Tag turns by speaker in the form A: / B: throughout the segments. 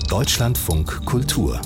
A: Deutschlandfunk Kultur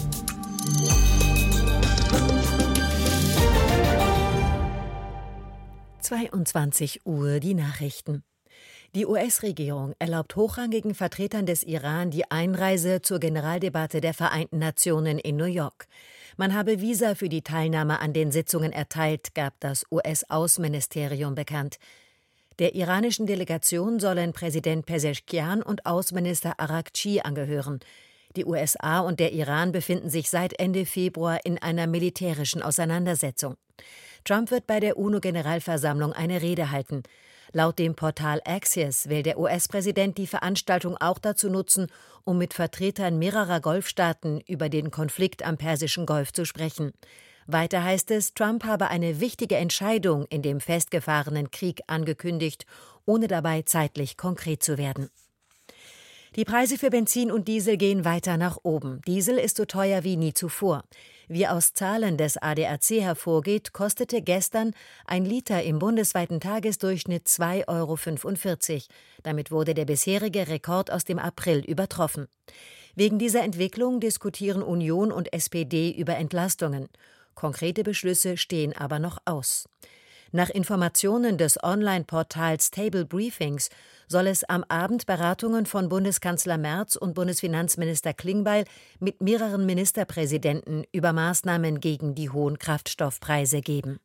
B: 22 Uhr die Nachrichten. Die US-Regierung erlaubt hochrangigen Vertretern des Iran die Einreise zur Generaldebatte der Vereinten Nationen in New York. Man habe Visa für die Teilnahme an den Sitzungen erteilt, gab das US-Außenministerium bekannt. Der iranischen Delegation sollen Präsident Pezeshkian und Außenminister Araghchi angehören. Die USA und der Iran befinden sich seit Ende Februar in einer militärischen Auseinandersetzung. Trump wird bei der UNO-Generalversammlung eine Rede halten. Laut dem Portal Axios will der US-Präsident die Veranstaltung auch dazu nutzen, um mit Vertretern mehrerer Golfstaaten über den Konflikt am Persischen Golf zu sprechen. Weiter heißt es, Trump habe eine wichtige Entscheidung in dem festgefahrenen Krieg angekündigt, ohne dabei zeitlich konkret zu werden. Die Preise für Benzin und Diesel gehen weiter nach oben. Diesel ist so teuer wie nie zuvor. Wie aus Zahlen des ADAC hervorgeht, kostete gestern ein Liter im bundesweiten Tagesdurchschnitt 2,45 €. Damit wurde der bisherige Rekord aus dem April übertroffen. Wegen dieser Entwicklung diskutieren Union und SPD über Entlastungen. Konkrete Beschlüsse stehen aber noch aus. Nach Informationen des Online-Portals Table Briefings soll es am Abend Beratungen von Bundeskanzler Merz und Bundesfinanzminister Klingbeil mit mehreren Ministerpräsidenten über Maßnahmen gegen die hohen Kraftstoffpreise geben.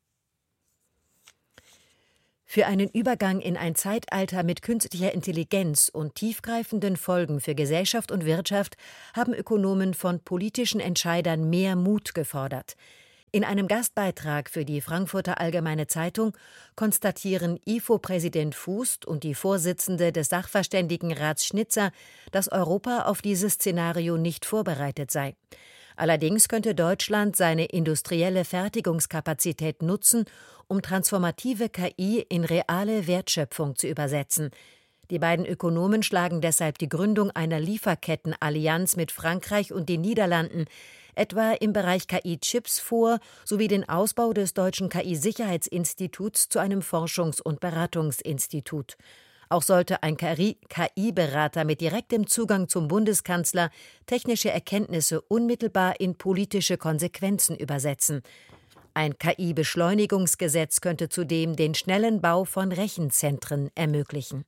B: Für einen Übergang in ein Zeitalter mit künstlicher Intelligenz und tiefgreifenden Folgen für Gesellschaft und Wirtschaft haben Ökonomen von politischen Entscheidern mehr Mut gefordert. In einem Gastbeitrag für die Frankfurter Allgemeine Zeitung konstatieren IFO-Präsident Fußt und die Vorsitzende des Sachverständigenrats Schnitzer, dass Europa auf dieses Szenario nicht vorbereitet sei. Allerdings könnte Deutschland seine industrielle Fertigungskapazität nutzen, um transformative KI in reale Wertschöpfung zu übersetzen. Die beiden Ökonomen schlagen deshalb die Gründung einer Lieferkettenallianz mit Frankreich und den Niederlanden, etwa im Bereich KI-Chips vor, sowie den Ausbau des Deutschen KI-Sicherheitsinstituts zu einem Forschungs- und Beratungsinstitut. Auch sollte ein KI-Berater mit direktem Zugang zum Bundeskanzler technische Erkenntnisse unmittelbar in politische Konsequenzen übersetzen. Ein KI-Beschleunigungsgesetz könnte zudem den schnellen Bau von Rechenzentren ermöglichen.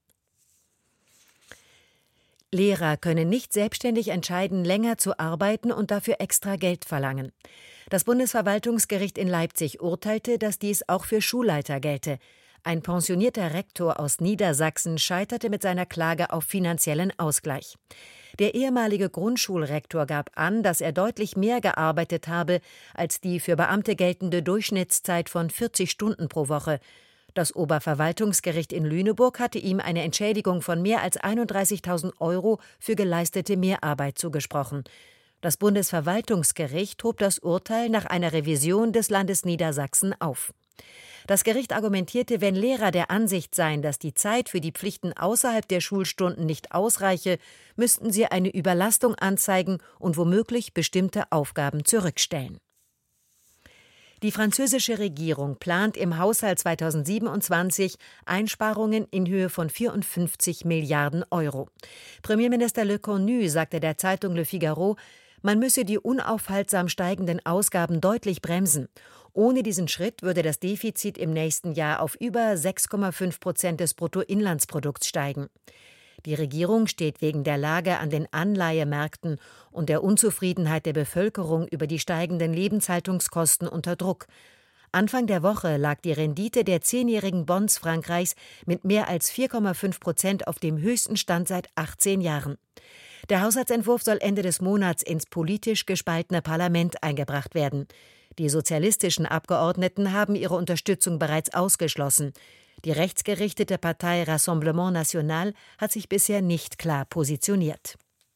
B: Lehrer können nicht selbstständig entscheiden, länger zu arbeiten und dafür extra Geld verlangen. Das Bundesverwaltungsgericht in Leipzig urteilte, dass dies auch für Schulleiter gelte. Ein pensionierter Rektor aus Niedersachsen scheiterte mit seiner Klage auf finanziellen Ausgleich. Der ehemalige Grundschulrektor gab an, dass er deutlich mehr gearbeitet habe als die für Beamte geltende Durchschnittszeit von 40 Stunden pro Woche. Das Oberverwaltungsgericht in Lüneburg hatte ihm eine Entschädigung von mehr als 31.000 € für geleistete Mehrarbeit zugesprochen. Das Bundesverwaltungsgericht hob das Urteil nach einer Revision des Landes Niedersachsen auf. Das Gericht argumentierte, wenn Lehrer der Ansicht seien, dass die Zeit für die Pflichten außerhalb der Schulstunden nicht ausreiche, müssten sie eine Überlastung anzeigen und womöglich bestimmte Aufgaben zurückstellen. Die französische Regierung plant im Haushalt 2027 Einsparungen in Höhe von 54 Milliarden €. Premierminister Le Cornu sagte der Zeitung Le Figaro, man müsse die unaufhaltsam steigenden Ausgaben deutlich bremsen. Ohne diesen Schritt würde das Defizit im nächsten Jahr auf über 6,5% des Bruttoinlandsprodukts steigen. Die Regierung steht wegen der Lage an den Anleihemärkten und der Unzufriedenheit der Bevölkerung über die steigenden Lebenshaltungskosten unter Druck. Anfang der Woche lag die Rendite der 10-jährigen Bonds Frankreichs mit mehr als 4,5% auf dem höchsten Stand seit 18 Jahren. Der Haushaltsentwurf soll Ende des Monats ins politisch gespaltene Parlament eingebracht werden. Die sozialistischen Abgeordneten haben ihre Unterstützung bereits ausgeschlossen. Die rechtsgerichtete Partei Rassemblement National hat sich bisher nicht klar positioniert.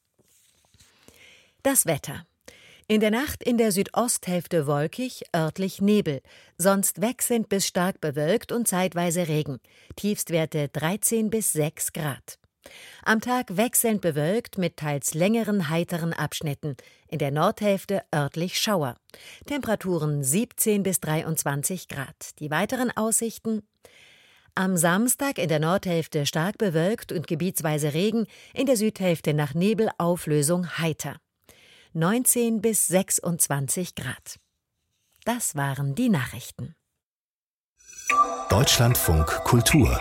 B: Das Wetter. In der Nacht in der Südosthälfte wolkig, örtlich Nebel, sonst wechselnd bis stark bewölkt und zeitweise Regen. Tiefstwerte 13 bis 6 Grad. Am Tag wechselnd bewölkt mit teils längeren, heiteren Abschnitten. In der Nordhälfte örtlich Schauer. Temperaturen 17 bis 23 Grad. Die weiteren Aussichten: Am Samstag in der Nordhälfte stark bewölkt und gebietsweise Regen, in der Südhälfte nach Nebelauflösung heiter. 19 bis 26 Grad. Das waren die Nachrichten.
A: Deutschlandfunk Kultur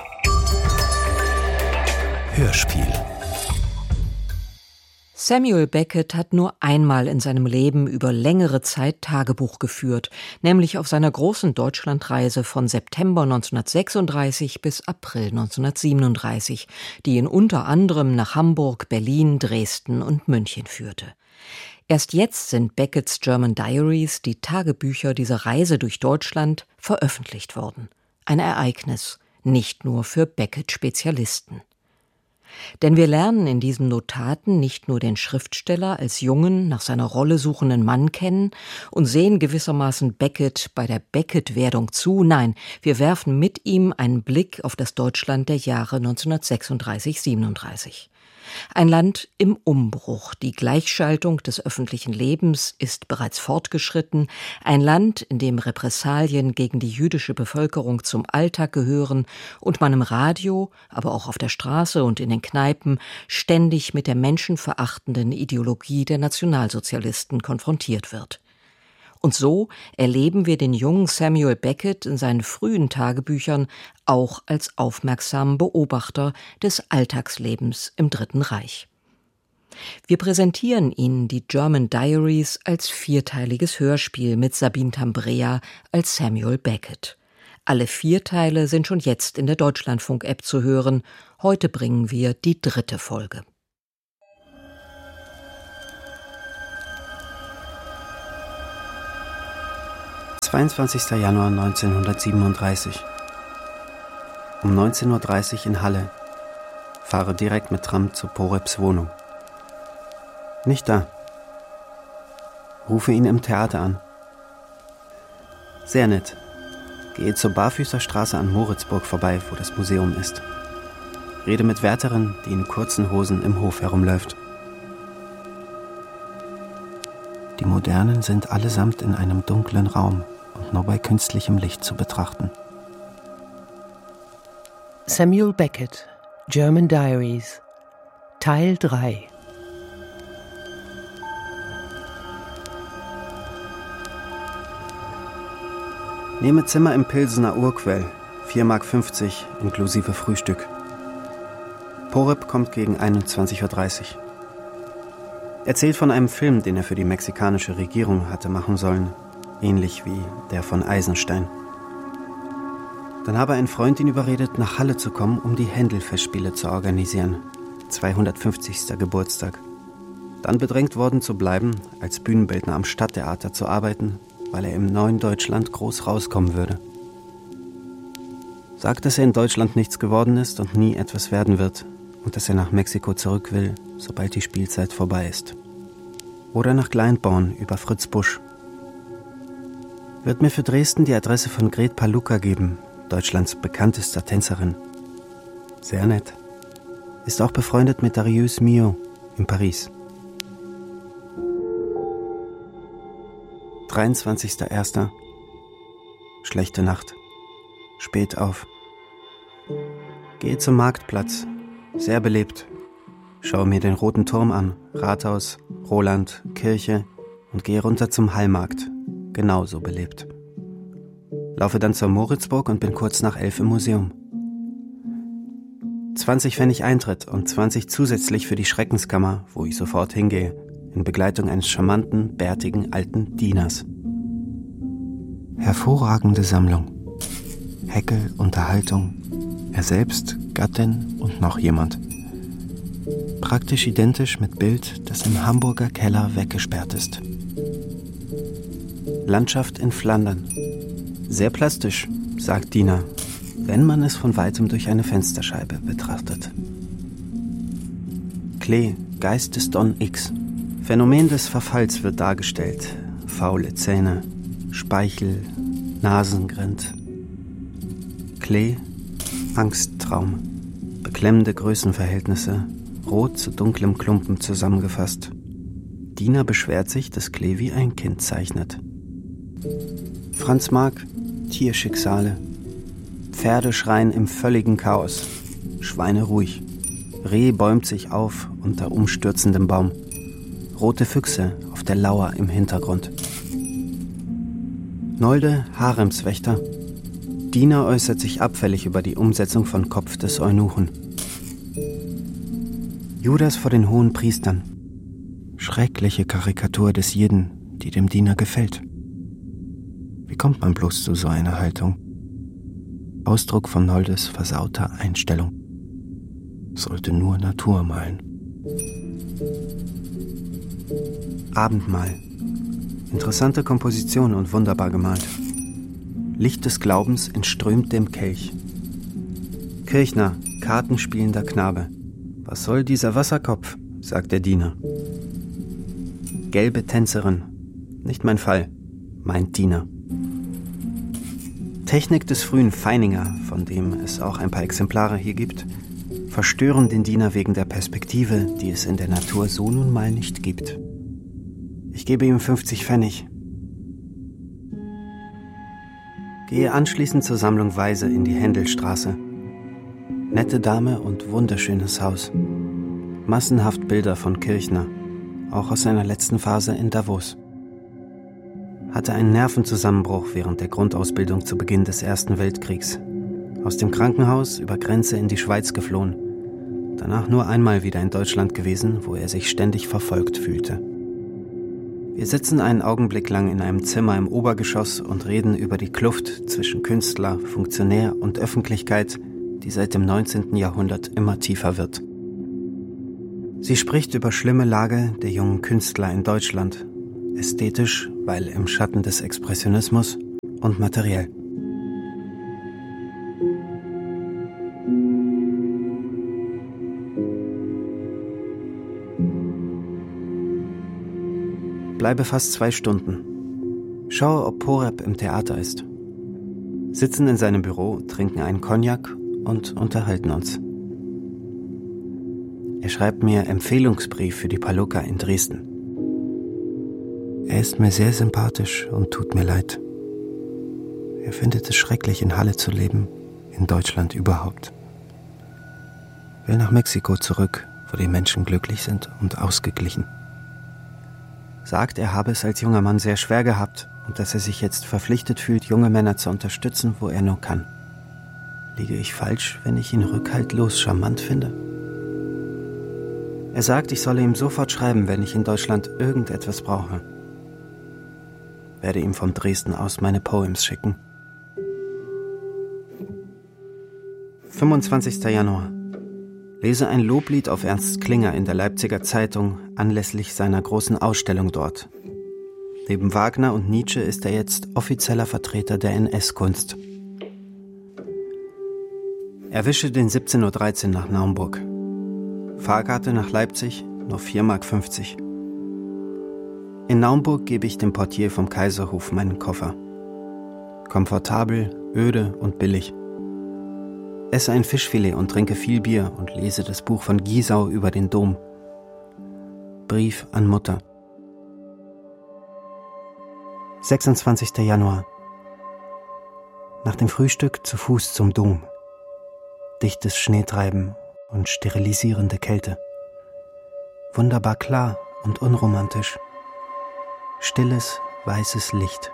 A: Hörspiel.
C: Samuel Beckett hat nur einmal in seinem Leben über längere Zeit Tagebuch geführt, nämlich auf seiner großen Deutschlandreise von September 1936 bis April 1937, die ihn unter anderem nach Hamburg, Berlin, Dresden und München führte. Erst jetzt sind Becketts German Diaries, die Tagebücher dieser Reise durch Deutschland, veröffentlicht worden. Ein Ereignis, nicht nur für Beckett-Spezialisten. Denn wir lernen in diesen Notaten nicht nur den Schriftsteller als jungen, nach seiner Rolle suchenden Mann kennen und sehen gewissermaßen Beckett bei der Beckett-Werdung zu, nein, wir werfen mit ihm einen Blick auf das Deutschland der Jahre 1936-37. Ein Land im Umbruch, die Gleichschaltung des öffentlichen Lebens ist bereits fortgeschritten, ein Land, in dem Repressalien gegen die jüdische Bevölkerung zum Alltag gehören und man im Radio, aber auch auf der Straße und in den Kneipen ständig mit der menschenverachtenden Ideologie der Nationalsozialisten konfrontiert wird. Und so erleben wir den jungen Samuel Beckett in seinen frühen Tagebüchern auch als aufmerksamen Beobachter des Alltagslebens im Dritten Reich. Wir präsentieren Ihnen die German Diaries als vierteiliges Hörspiel mit Sabine Tambrea als Samuel Beckett. Alle 4 Teile sind schon jetzt in der Deutschlandfunk-App zu hören. Heute bringen wir die 3. Folge.
D: »22. Januar 1937. Um 19.30 Uhr in Halle. Fahre direkt mit Tram zu Porebs Wohnung. Nicht da. Rufe ihn im Theater an. Sehr nett. Gehe zur Barfüßerstraße an Moritzburg vorbei, wo das Museum ist. Rede mit Wärterin, die in kurzen Hosen im Hof herumläuft. Die Modernen sind allesamt in einem dunklen Raum und nur bei künstlichem Licht zu betrachten.
E: Samuel Beckett, German Diaries, Teil 3.
D: Nehme Zimmer im Pilsener Urquell, 4,50 Mark inklusive Frühstück. Poreb kommt gegen 21.30 Uhr. Erzählt von einem Film, den er für die mexikanische Regierung hatte machen sollen, ähnlich wie der von Eisenstein. Dann habe ein Freund ihn überredet, nach Halle zu kommen, um die Händel-Festspiele zu organisieren. 250. Geburtstag. Dann bedrängt worden zu bleiben, als Bühnenbildner am Stadttheater zu arbeiten, weil er im neuen Deutschland groß rauskommen würde. Sagt, dass er in Deutschland nichts geworden ist und nie etwas werden wird und dass er nach Mexiko zurück will, sobald die Spielzeit vorbei ist. Oder nach Gleitborn über Fritz Busch. Wird mir für Dresden die Adresse von Gret Paluca geben, Deutschlands bekanntester Tänzerin. Sehr nett. Ist auch befreundet mit Darius Milhaud in Paris. 23.01. Schlechte Nacht. Spät auf. Gehe zum Marktplatz. Sehr belebt. Schaue mir den Roten Turm an, Rathaus, Roland, Kirche und gehe runter zum Hallmarkt. Genauso belebt. Laufe dann zur Moritzburg und bin kurz nach 11 im Museum. 20 Pfennig Eintritt und 20 zusätzlich für die Schreckenskammer, wo ich sofort hingehe, in Begleitung eines charmanten, bärtigen, alten Dieners. Hervorragende Sammlung. Heckel, Unterhaltung, er selbst, Gattin und noch jemand. Praktisch identisch mit Bild, das im Hamburger Keller weggesperrt ist. Landschaft in Flandern. Sehr plastisch, sagt Dina, wenn man es von weitem durch eine Fensterscheibe betrachtet. Klee, Geist des Don X. Phänomen des Verfalls wird dargestellt. Faule Zähne, Speichel, Nasengrind. Klee, Angsttraum. Beklemmende Größenverhältnisse, rot zu dunklem Klumpen zusammengefasst. Dina beschwert sich, dass Klee wie ein Kind zeichnet. Franz Marc, Tierschicksale. Pferde schreien im völligen Chaos. Schweine ruhig. Reh bäumt sich auf unter umstürzendem Baum. rote Füchse auf der Lauer im Hintergrund. Nolde, Haremswächter. Diener äußert sich abfällig über die Umsetzung von Kopf des Eunuchen. Judas vor den hohen Priestern. Schreckliche Karikatur des Jiden, die dem Diener gefällt. Wie kommt man bloß zu so einer Haltung? Ausdruck von Noldes versauter Einstellung. Sollte nur Natur malen. Abendmahl. Interessante Komposition und wunderbar gemalt. Licht des Glaubens entströmt dem Kelch. Kirchner, kartenspielender Knabe. Was soll dieser Wasserkopf, sagt der Diener. Gelbe Tänzerin. Nicht mein Fall, meint Diener. Technik des frühen Feininger, von dem es auch ein paar Exemplare hier gibt, verstören den Diener wegen der Perspektive, die es in der Natur so nun mal nicht gibt. Ich gebe ihm 50 Pfennig. Gehe anschließend zur Sammlung Weise in die Händelstraße. Nette Dame und wunderschönes Haus. Massenhaft Bilder von Kirchner, auch aus seiner letzten Phase in Davos. Hatte einen Nervenzusammenbruch während der Grundausbildung zu Beginn des Ersten Weltkriegs. Aus dem Krankenhaus über Grenze in die Schweiz geflohen. Danach nur einmal wieder in Deutschland gewesen, wo er sich ständig verfolgt fühlte. Wir sitzen einen Augenblick lang in einem Zimmer im Obergeschoss und reden über die Kluft zwischen Künstler, Funktionär und Öffentlichkeit, die seit dem 19. Jahrhundert immer tiefer wird. Sie spricht über schlimme Lage der jungen Künstler in Deutschland, ästhetisch, weil im Schatten des Expressionismus, und materiell. Bleibe fast 2 Stunden. Schaue, ob Poreb im Theater ist. Sitzen in seinem Büro, trinken einen Cognac und unterhalten uns. Er schreibt mir Empfehlungsbrief für die Palukka in Dresden. Er ist mir sehr sympathisch und tut mir leid. Er findet es schrecklich, in Halle zu leben, in Deutschland überhaupt. Will nach Mexiko zurück, wo die Menschen glücklich sind und ausgeglichen. Sagt, er habe es als junger Mann sehr schwer gehabt und dass er sich jetzt verpflichtet fühlt, junge Männer zu unterstützen, wo er nur kann. Liege ich falsch, wenn ich ihn rückhaltlos charmant finde? Er sagt, ich solle ihm sofort schreiben, wenn ich in Deutschland irgendetwas brauche. Werde ihm von Dresden aus meine Poems schicken. 25. Januar. Lese ein Loblied auf Ernst Klinger in der Leipziger Zeitung anlässlich seiner großen Ausstellung dort. Neben Wagner und Nietzsche ist er jetzt offizieller Vertreter der NS-Kunst. Erwische den 17:13 Uhr nach Naumburg. Fahrkarte nach Leipzig, nur 4,50 Mark. In Naumburg gebe ich dem Portier vom Kaiserhof meinen Koffer. Komfortabel, öde und billig. Esse ein Fischfilet und trinke viel Bier und lese das Buch von Giesau über den Dom. Brief an Mutter. 26. Januar. Nach dem Frühstück zu Fuß zum Dom. Dichtes Schneetreiben und sterilisierende Kälte. Wunderbar klar und unromantisch. Stilles, weißes Licht.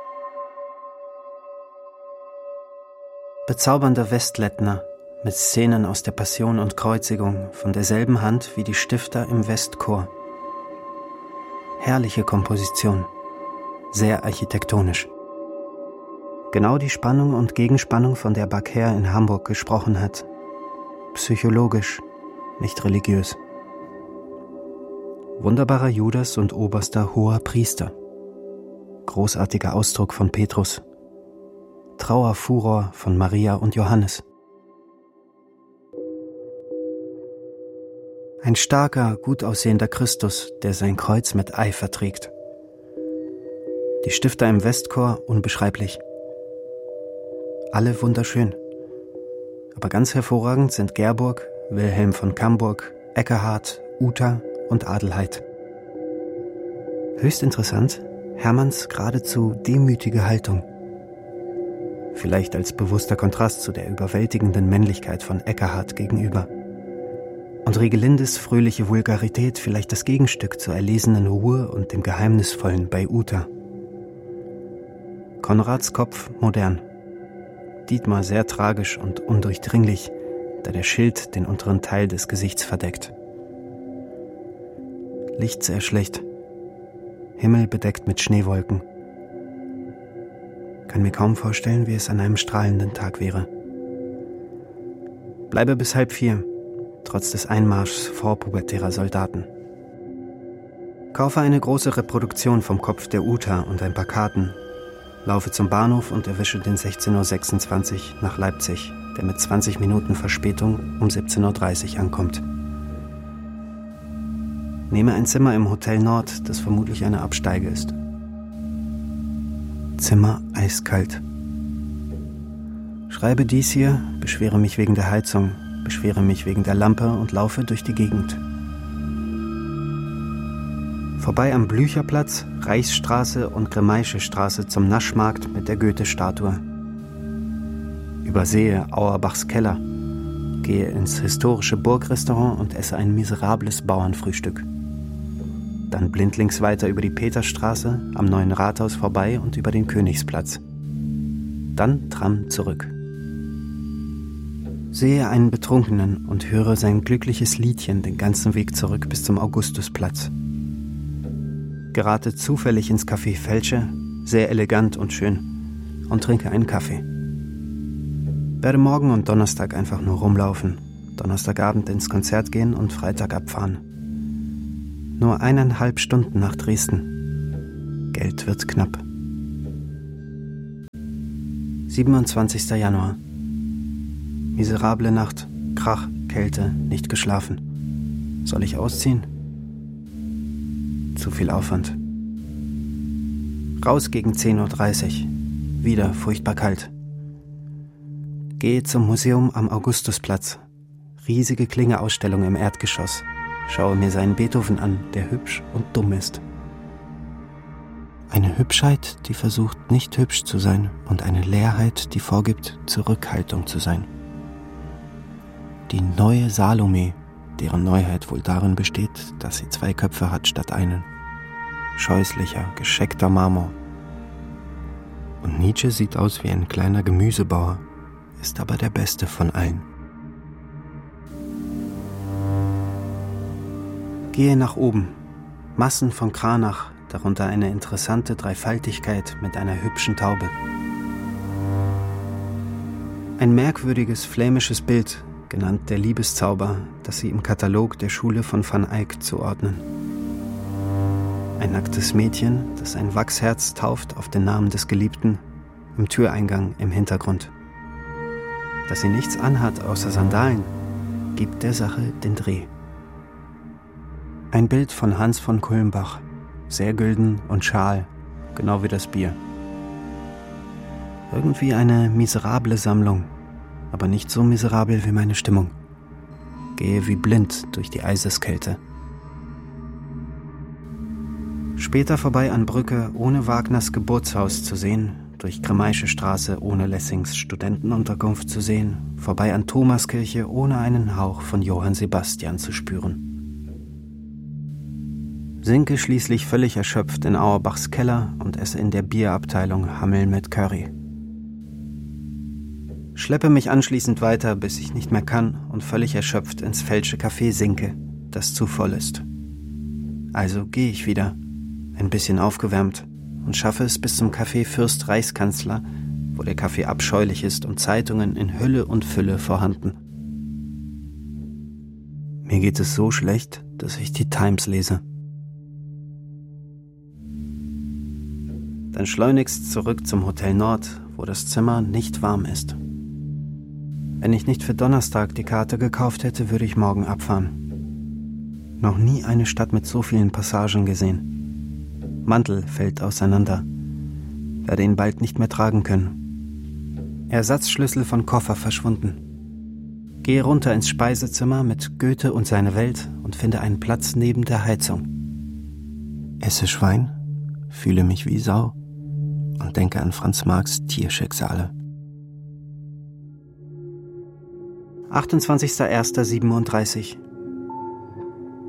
D: Bezaubernder Westlettner mit Szenen aus der Passion und Kreuzigung von derselben Hand wie die Stifter im Westchor. Herrliche Komposition, sehr architektonisch. Genau die Spannung und Gegenspannung, von der Baker in Hamburg gesprochen hat. Psychologisch, nicht religiös. Wunderbarer Judas und oberster hoher Priester. Großartiger Ausdruck von Petrus. Trauerfuror von Maria und Johannes. Ein starker, gut aussehender Christus, der sein Kreuz mit Eifer trägt. Die Stifter im Westchor unbeschreiblich. Alle wunderschön. Aber ganz hervorragend sind Gerburg, Wilhelm von Camburg, Eckehardt, Uta und Adelheid. Höchst interessant, Hermanns geradezu demütige Haltung. Vielleicht als bewusster Kontrast zu der überwältigenden Männlichkeit von Eckehardt gegenüber. Und Riegelindes fröhliche Vulgarität vielleicht das Gegenstück zur erlesenen Ruhe und dem Geheimnisvollen bei Uta. Konrads Kopf modern. Dietmar sehr tragisch und undurchdringlich, da der Schild den unteren Teil des Gesichts verdeckt. Licht sehr schlecht. Himmel bedeckt mit Schneewolken. Kann mir kaum vorstellen, wie es an einem strahlenden Tag wäre. Bleibe bis 3:30, trotz des Einmarschs vorpubertärer Soldaten. Kaufe eine große Reproduktion vom Kopf der Uta und ein paar Karten. Laufe zum Bahnhof und erwische den 16:26 Uhr nach Leipzig, der mit 20 Minuten Verspätung um 17:30 Uhr ankommt. Nehme ein Zimmer im Hotel Nord, das vermutlich eine Absteige ist. Zimmer eiskalt. Schreibe dies hier, beschwere mich wegen der Heizung, beschwere mich wegen der Lampe und laufe durch die Gegend. Vorbei am Blücherplatz, Reichsstraße und Grimmaische-Straße zum Naschmarkt mit der Goethe-Statue. Übersehe Auerbachs Keller, gehe ins historische Burgrestaurant und esse ein miserables Bauernfrühstück. Dann blindlings weiter über die Peterstraße, am Neuen Rathaus vorbei und über den Königsplatz. Dann Tram zurück. Sehe einen Betrunkenen und höre sein glückliches Liedchen den ganzen Weg zurück bis zum Augustusplatz. Gerate zufällig ins Café Felche, sehr elegant und schön, und trinke einen Kaffee. Werde morgen und Donnerstag einfach nur rumlaufen, Donnerstagabend ins Konzert gehen und Freitag abfahren. Nur 1,5 Stunden nach Dresden. Geld wird knapp. 27. Januar. Miserable Nacht, Krach, Kälte, nicht geschlafen. Soll ich ausziehen? Zu viel Aufwand. Raus gegen 10:30 Uhr. Wieder furchtbar kalt. Gehe zum Museum am Augustusplatz. Riesige Klinge-Ausstellung im Erdgeschoss. Schaue mir seinen Beethoven an, der hübsch und dumm ist. Eine Hübschheit, die versucht, nicht hübsch zu sein, und eine Leerheit, die vorgibt, Zurückhaltung zu sein. Die neue Salome, deren Neuheit wohl darin besteht, dass sie 2 Köpfe hat statt einen. Scheußlicher, gescheckter Marmor. Und Nietzsche sieht aus wie ein kleiner Gemüsebauer, ist aber der Beste von allen. Gehe nach oben. Massen von Kranach, darunter eine interessante Dreifaltigkeit mit einer hübschen Taube. Ein merkwürdiges flämisches Bild, genannt der Liebeszauber, das sie im Katalog der Schule von Van Eyck zuordnen. Ein nacktes Mädchen, das ein Wachsherz tauft auf den Namen des Geliebten, im Türeingang im Hintergrund. Dass sie nichts anhat außer Sandalen, gibt der Sache den Dreh. Ein Bild von Hans von Kulmbach, sehr gülden und schal, genau wie das Bier. Irgendwie eine miserable Sammlung, aber nicht so miserabel wie meine Stimmung. Gehe wie blind durch die Eiseskälte. Später vorbei an Brücke, ohne Wagners Geburtshaus zu sehen, durch Grimmaische Straße, ohne Lessings Studentenunterkunft zu sehen, vorbei an Thomaskirche, ohne einen Hauch von Johann Sebastian zu spüren. Sinke schließlich völlig erschöpft in Auerbachs Keller und esse in der Bierabteilung Hammel mit Curry. Schleppe mich anschließend weiter, bis ich nicht mehr kann, und völlig erschöpft ins Felsche Café sinke, das zu voll ist. Also gehe ich wieder, ein bisschen aufgewärmt, und schaffe es bis zum Café Fürst Reichskanzler, wo der Kaffee abscheulich ist und Zeitungen in Hülle und Fülle vorhanden. Mir geht es so schlecht, dass ich die Times lese. Dann schleunigst zurück zum Hotel Nord, wo das Zimmer nicht warm ist. Wenn ich nicht für Donnerstag die Karte gekauft hätte, würde ich morgen abfahren. Noch nie eine Stadt mit so vielen Passagen gesehen. Mantel fällt auseinander. Werde ihn bald nicht mehr tragen können. Ersatzschlüssel von Koffer verschwunden. Gehe runter ins Speisezimmer mit Goethe und seine Welt und finde einen Platz neben der Heizung. Esse Schwein, fühle mich wie Sau und denke an Franz Marx' Tierschicksale. 28.01.37.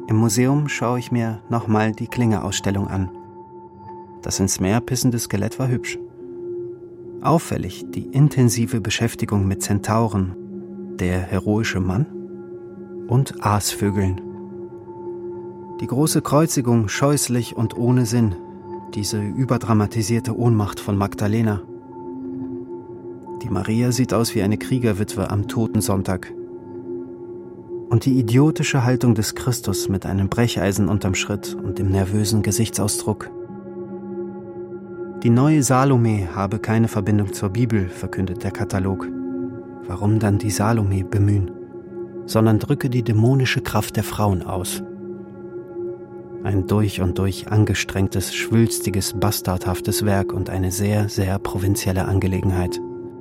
D: Im Museum schaue ich mir nochmal die Klinge-Ausstellung an. Das ins Meer pissende Skelett war hübsch. Auffällig die intensive Beschäftigung mit Zentauren, der heroische Mann und Aasvögeln. Die große Kreuzigung scheußlich und ohne Sinn, diese überdramatisierte Ohnmacht von Magdalena. Die Maria sieht aus wie eine Kriegerwitwe am Totensonntag. Und die idiotische Haltung des Christus mit einem Brecheisen unterm Schritt und dem nervösen Gesichtsausdruck. Die neue Salome habe keine Verbindung zur Bibel, verkündet der Katalog. Warum dann die Salome bemühen? Sondern drücke die dämonische Kraft der Frauen aus. Ein durch und durch angestrengtes, schwülstiges, bastardhaftes Werk und eine sehr, sehr provinzielle Angelegenheit.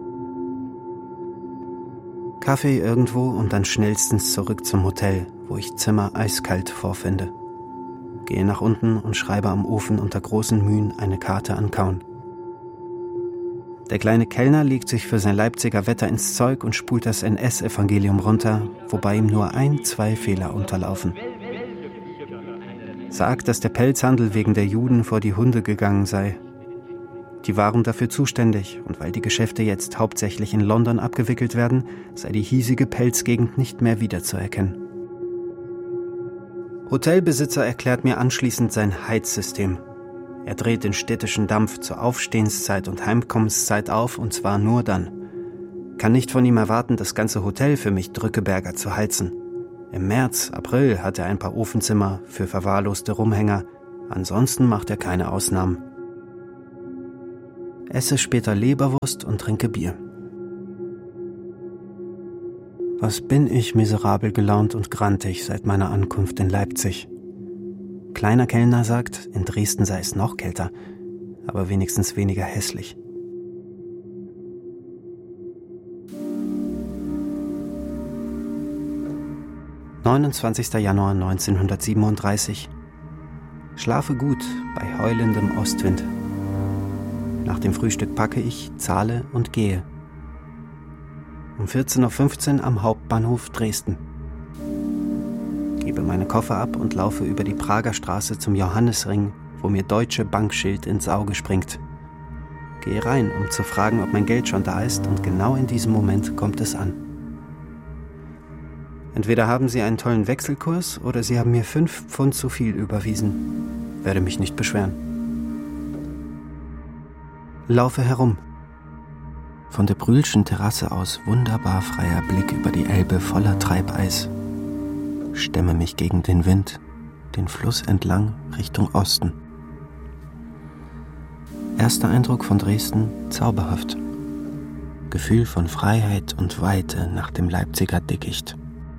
D: Kaffee irgendwo und dann schnellstens zurück zum Hotel, wo ich Zimmer eiskalt vorfinde. Gehe nach unten und schreibe am Ofen unter großen Mühen eine Karte an Kaun. Der kleine Kellner legt sich für sein Leipziger Wetter ins Zeug und spult das NS-Evangelium runter, wobei ihm nur 1-2 Fehler unterlaufen. Sagt, dass der Pelzhandel wegen der Juden vor die Hunde gegangen sei. Die waren dafür zuständig und weil die Geschäfte jetzt hauptsächlich in London abgewickelt werden, sei die hiesige Pelzgegend nicht mehr wiederzuerkennen. Hotelbesitzer erklärt mir anschließend sein Heizsystem. Er dreht den städtischen Dampf zur Aufstehenszeit und Heimkommenszeit auf, und zwar nur dann. Kann nicht von ihm erwarten, das ganze Hotel für mich Drückeberger zu heizen. Im März, April hat er ein paar Ofenzimmer für verwahrloste Rumhänger. Ansonsten macht er keine Ausnahmen. Esse später Leberwurst und trinke Bier. Was bin ich miserabel gelaunt und grantig seit meiner Ankunft in Leipzig. Kleiner Kellner sagt, in Dresden sei es noch kälter, aber wenigstens weniger hässlich. »29. Januar 1937. Schlafe gut bei heulendem Ostwind. Nach dem Frühstück packe ich, zahle und gehe. Um 14.15 Uhr am Hauptbahnhof Dresden. Gebe meine Koffer ab und laufe über die Prager Straße zum Johannisring, wo mir Deutsche Bankschild ins Auge springt. Gehe rein, um zu fragen, ob mein Geld schon da ist, und genau in diesem Moment kommt es an. Entweder haben Sie einen tollen Wechselkurs oder Sie haben mir 5 Pfund zu viel überwiesen. Werde mich nicht beschweren. Laufe herum. Von der Brühlschen Terrasse aus wunderbar freier Blick über die Elbe voller Treibeis. Stemme mich gegen den Wind, den Fluss entlang Richtung Osten. Erster Eindruck von Dresden zauberhaft. Gefühl von Freiheit und Weite nach dem Leipziger Dickicht.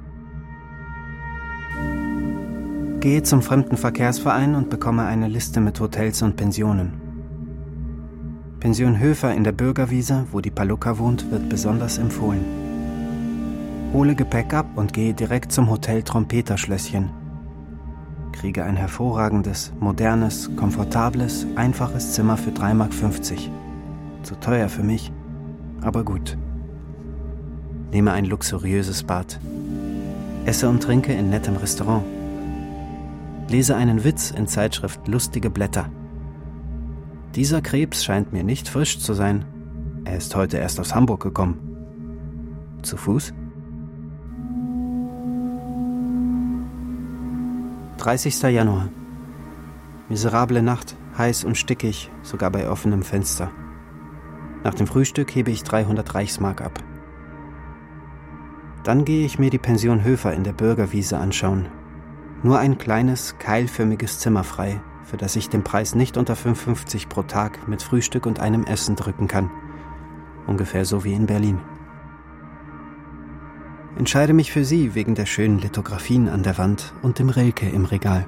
D: Gehe zum Fremdenverkehrsverein und bekomme eine Liste mit Hotels und Pensionen. Pension Höfer in der Bürgerwiese, wo die Palukka wohnt, wird besonders empfohlen. Hole Gepäck ab und gehe direkt zum Hotel Trompeterschlösschen. Kriege ein hervorragendes, modernes, komfortables, einfaches Zimmer für 3,50 Mark. Zu teuer für mich, aber gut. Nehme ein luxuriöses Bad. Esse und trinke in nettem Restaurant. Lese einen Witz in Zeitschrift Lustige Blätter. Dieser Krebs scheint mir nicht frisch zu sein. Er ist heute erst aus Hamburg gekommen. Zu Fuß? 30. Januar. Miserable Nacht, heiß und stickig, sogar bei offenem Fenster. Nach dem Frühstück hebe ich 300 Reichsmark ab. Dann gehe ich mir die Pension Höfer in der Bürgerwiese anschauen. Nur ein kleines, keilförmiges Zimmer frei, für das ich den Preis nicht unter 5,50 pro Tag mit Frühstück und einem Essen drücken kann. Ungefähr so wie in Berlin. Entscheide mich für sie wegen der schönen Lithografien an der Wand und dem Rilke im Regal.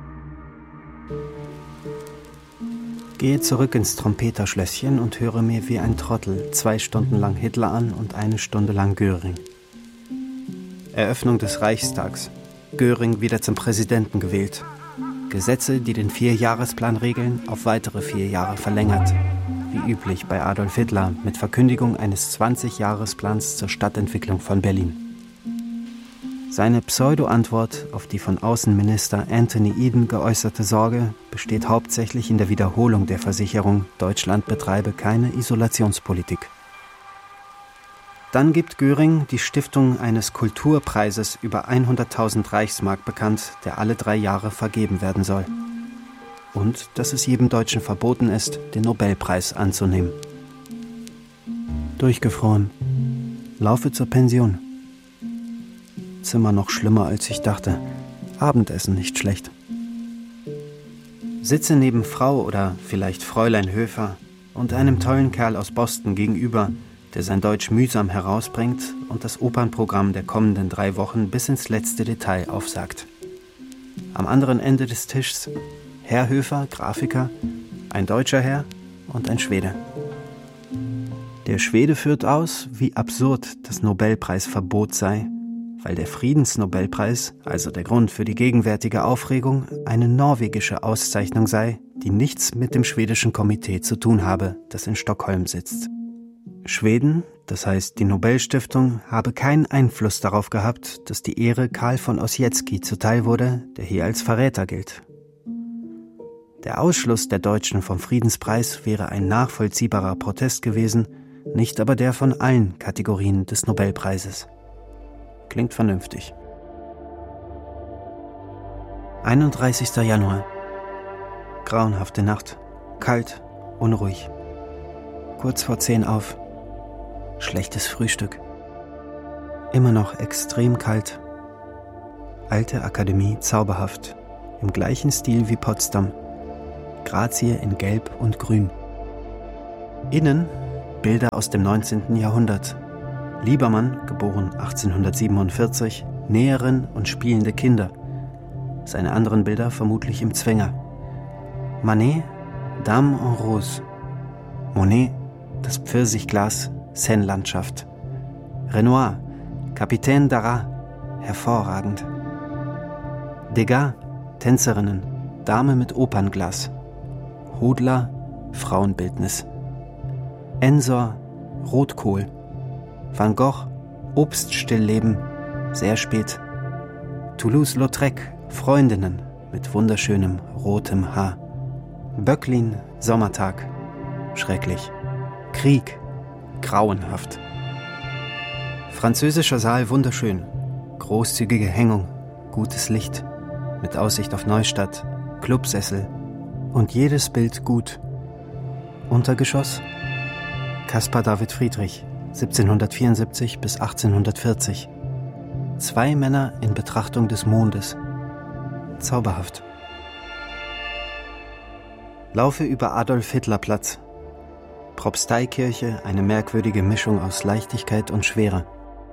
D: Gehe zurück ins Trompeterschlösschen und höre mir wie ein Trottel 2 Stunden lang Hitler an und 1 Stunde lang Göring. Eröffnung des Reichstags. Göring wieder zum Präsidenten gewählt. Gesetze, die den 4-Jahresplan regeln, auf weitere 4 Jahre verlängert. Wie üblich bei Adolf Hitler mit Verkündigung eines 20-Jahresplans zur Stadtentwicklung von Berlin. Seine Pseudo-Antwort auf die von Außenminister Anthony Eden geäußerte Sorge besteht hauptsächlich in der Wiederholung der Versicherung, Deutschland betreibe keine Isolationspolitik. Dann gibt Göring die Stiftung eines Kulturpreises über 100.000 Reichsmark bekannt, der alle 3 Jahre vergeben werden soll. Und dass es jedem Deutschen verboten ist, den Nobelpreis anzunehmen. Durchgefroren. Laufe zur Pension. Zimmer noch schlimmer, als ich dachte. Abendessen nicht schlecht. Sitze neben Frau oder vielleicht Fräulein Höfer und einem tollen Kerl aus Boston gegenüber, der sein Deutsch mühsam herausbringt und das Opernprogramm der kommenden 3 Wochen bis ins letzte Detail aufsagt. Am anderen Ende des Tischs Herr Höfer, Grafiker, ein deutscher Herr und ein Schwede. Der Schwede führt aus, wie absurd das Nobelpreisverbot sei, weil der Friedensnobelpreis, also der Grund für die gegenwärtige Aufregung, eine norwegische Auszeichnung sei, die nichts mit dem schwedischen Komitee zu tun habe, das in Stockholm sitzt. Schweden, das heißt die Nobelstiftung, habe keinen Einfluss darauf gehabt, dass die Ehre Karl von Ossietzky zuteil wurde, der hier als Verräter gilt. Der Ausschluss der Deutschen vom Friedenspreis wäre ein nachvollziehbarer Protest gewesen, nicht aber der von allen Kategorien des Nobelpreises. Klingt vernünftig. 31. Januar. Grauenhafte Nacht. Kalt, unruhig. Kurz vor 10 auf. Schlechtes Frühstück. Immer noch extrem kalt. Alte Akademie, zauberhaft. Im gleichen Stil wie Potsdam. Grazie in Gelb und Grün. Innen Bilder aus dem 19. Jahrhundert. Liebermann, geboren 1847, Näherin und spielende Kinder. Seine anderen Bilder vermutlich im Zwinger. Manet, Dame en Rose. Monet, das Pfirsichglas, Seine-Landschaft. Renoir, Kapitän Darras, hervorragend. Degas, Tänzerinnen, Dame mit Opernglas. Hodler, Frauenbildnis. Ensor, Rotkohl. Van Gogh, Obststillleben, sehr spät. Toulouse-Lautrec, Freundinnen mit wunderschönem rotem Haar. Böcklin, Sommertag, schrecklich. Krieg, grauenhaft. Französischer Saal, wunderschön. Großzügige Hängung, gutes Licht, mit Aussicht auf Neustadt, Clubsessel und jedes Bild gut. Untergeschoss, Caspar David Friedrich, 1774 bis 1840. 2 Männer in Betrachtung des Mondes. Zauberhaft. Laufe über Adolf-Hitler-Platz. Propsteikirche, eine merkwürdige Mischung aus Leichtigkeit und Schwere.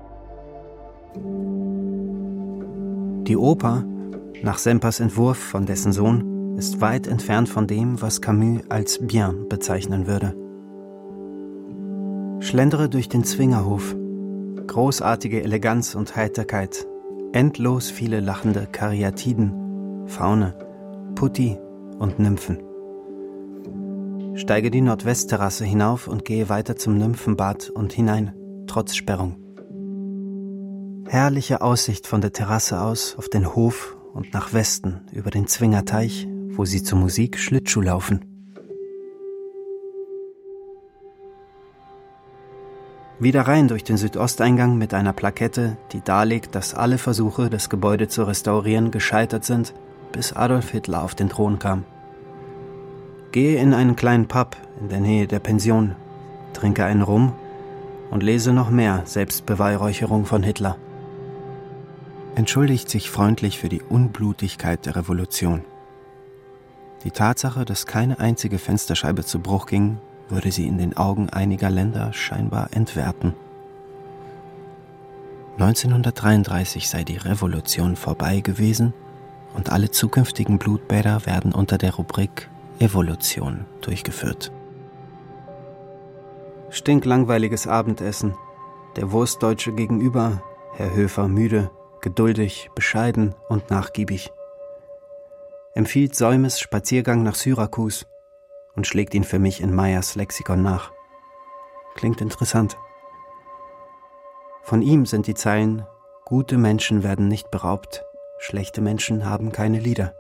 D: Die Oper, nach Sempers Entwurf von dessen Sohn, ist weit entfernt von dem, was Camus als bien bezeichnen würde. Schlendere durch den Zwingerhof. Großartige Eleganz und Heiterkeit. Endlos viele lachende Karyatiden, Faune, Putti und Nymphen. Steige die Nordwestterrasse hinauf und gehe weiter zum Nymphenbad und hinein, trotz Sperrung. Herrliche Aussicht von der Terrasse aus auf den Hof und nach Westen über den Zwingerteich, wo sie zur Musik Schlittschuh laufen. Wieder rein durch den Südosteingang mit einer Plakette, die darlegt, dass alle Versuche, das Gebäude zu restaurieren, gescheitert sind, bis Adolf Hitler auf den Thron kam. Gehe in einen kleinen Pub in der Nähe der Pension, trinke einen Rum und lese noch mehr Selbstbeweihräucherung von Hitler. Entschuldigt sich freundlich für die Unblutigkeit der Revolution. Die Tatsache, dass keine einzige Fensterscheibe zu Bruch ging, würde sie in den Augen einiger Länder scheinbar entwerten. 1933 sei die Revolution vorbei gewesen und alle zukünftigen Blutbäder werden unter der Rubrik Evolution durchgeführt. Stinklangweiliges Abendessen. Der Wurstdeutsche gegenüber, Herr Höfer müde, geduldig, bescheiden und nachgiebig. Empfiehlt Säumes Spaziergang nach Syrakus und schlägt ihn für mich in Meyers Lexikon nach. Klingt interessant. Von ihm sind die Zeilen: Gute Menschen werden nicht beraubt, schlechte Menschen haben keine Lieder.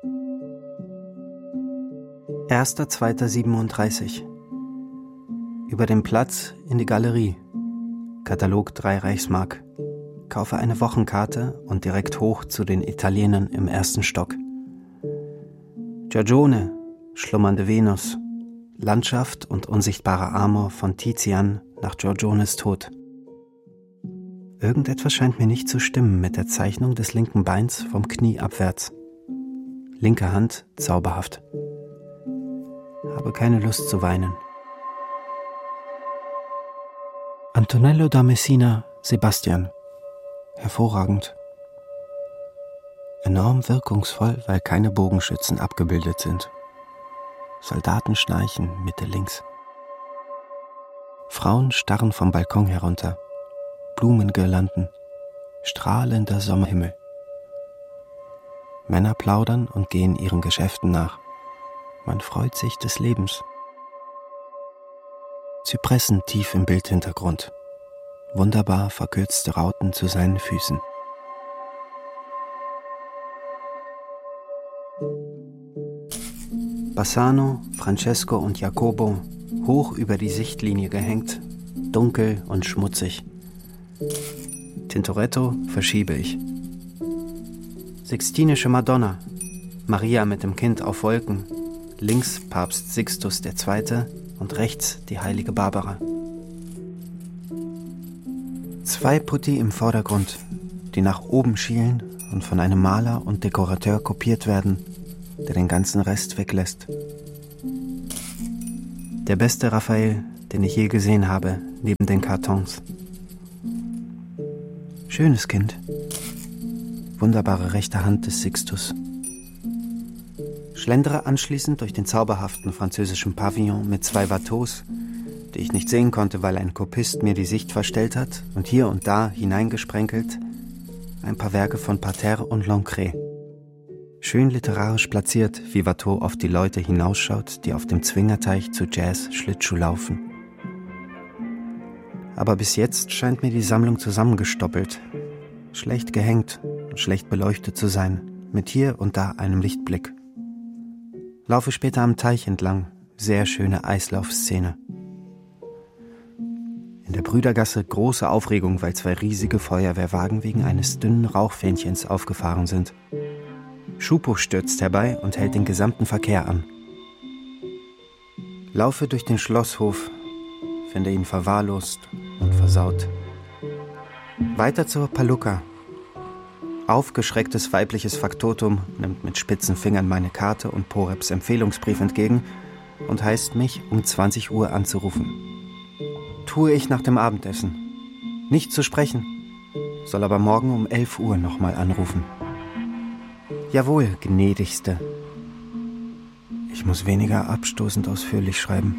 D: 1.2.37. Über den Platz in die Galerie. Katalog 3 Reichsmark. Kaufe eine Wochenkarte und direkt hoch zu den Italienern im 1. Stock. Giorgione, schlummernde Venus, Landschaft und unsichtbarer Amor von Tizian nach Giorgiones Tod. Irgendetwas scheint mir nicht zu stimmen mit der Zeichnung des linken Beins vom Knie abwärts. Linke Hand zauberhaft. Habe keine Lust zu weinen. Antonello da Messina, Sebastian. Hervorragend. Enorm wirkungsvoll, weil keine Bogenschützen abgebildet sind. Soldaten schnarchen, Mitte links. Frauen starren vom Balkon herunter. Blumengirlanden. Strahlender Sommerhimmel. Männer plaudern und gehen ihren Geschäften nach. Man freut sich des Lebens. Zypressen tief im Bildhintergrund. Wunderbar verkürzte Rauten zu seinen Füßen. Bassano, Francesco und Jacobo, hoch über die Sichtlinie gehängt, dunkel und schmutzig. Tintoretto verschiebe ich. Sixtinische Madonna, Maria mit dem Kind auf Wolken, links Papst Sixtus II. Und rechts die heilige Barbara. 2 Putti im Vordergrund, die nach oben schielen und von einem Maler und Dekorateur kopiert werden, der den ganzen Rest weglässt. Der beste Raphael, den ich je gesehen habe, neben den Kartons. Schönes Kind. Wunderbare rechte Hand des Sixtus. Schlendere anschließend durch den zauberhaften französischen Pavillon mit 2 Watteaus, die ich nicht sehen konnte, weil ein Kopist mir die Sicht verstellt hat, und hier und da hineingesprenkelt ein paar Werke von Pater und Lancret. Schön literarisch platziert, wie Watteau auf die Leute hinausschaut, die auf dem Zwingerteich zu Jazz Schlittschuh laufen. Aber bis jetzt scheint mir die Sammlung zusammengestoppelt, schlecht gehängt und schlecht beleuchtet zu sein, mit hier und da einem Lichtblick. Laufe später am Teich entlang, sehr schöne Eislaufszene. In der Brüdergasse große Aufregung, weil 2 riesige Feuerwehrwagen wegen eines dünnen Rauchfähnchens aufgefahren sind. Schupo stürzt herbei und hält den gesamten Verkehr an. Laufe durch den Schlosshof, finde ihn verwahrlost und versaut. Weiter zur Palukka. Aufgeschrecktes weibliches Faktotum nimmt mit spitzen Fingern meine Karte und Poreps Empfehlungsbrief entgegen und heißt mich, um 20 Uhr anzurufen. Tue ich nach dem Abendessen. Nicht zu sprechen, soll aber morgen um 11 Uhr nochmal anrufen. Jawohl, gnädigste. Ich muss weniger abstoßend ausführlich schreiben.